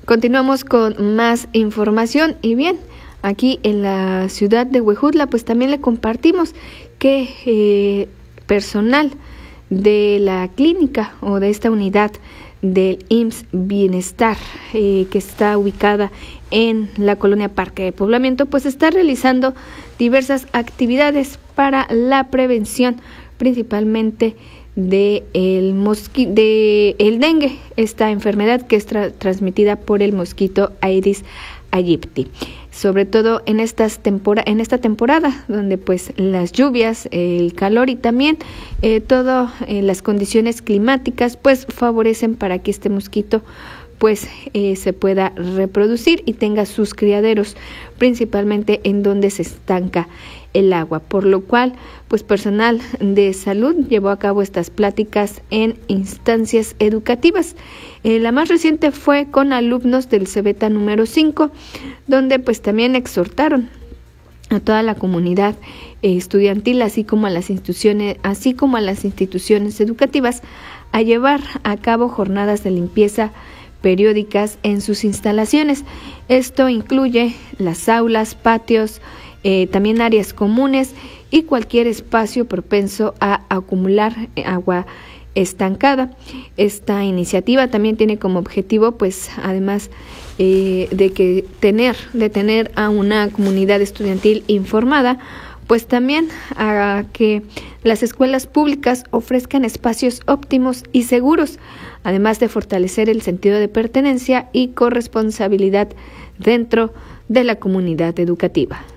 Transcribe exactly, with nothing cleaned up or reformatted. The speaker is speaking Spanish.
Continuamos con más información y bien, aquí en la ciudad de Huejutla pues también le compartimos que eh, personal de la clínica o de esta unidad del I M S S Bienestar eh, que está ubicada en la colonia Parque de Poblamiento pues está realizando diversas actividades para la prevención principalmente de el mosqui de el dengue, esta enfermedad que es tra transmitida por el mosquito Aedes aegypti. Sobre todo en estas tempora en esta temporada donde pues las lluvias, el calor y también eh, todas eh, las condiciones climáticas pues favorecen para que este mosquito pues eh, se pueda reproducir y tenga sus criaderos, principalmente en donde se estanca el agua, por lo cual pues personal de salud llevó a cabo estas pláticas en instancias educativas. Eh, la más reciente fue con alumnos del Cebeta número cinco, donde pues también exhortaron a toda la comunidad eh, estudiantil, así como a las instituciones, así como a las instituciones educativas, a llevar a cabo jornadas de limpieza periódicas en sus instalaciones. Esto incluye las aulas, patios, eh, también áreas comunes y cualquier espacio propenso a acumular agua estancada. Esta iniciativa también tiene como objetivo, pues, además eh, de que tener, de tener a una comunidad estudiantil informada, pues también a que las escuelas públicas ofrezcan espacios óptimos y seguros, además de fortalecer el sentido de pertenencia y corresponsabilidad dentro de la comunidad educativa.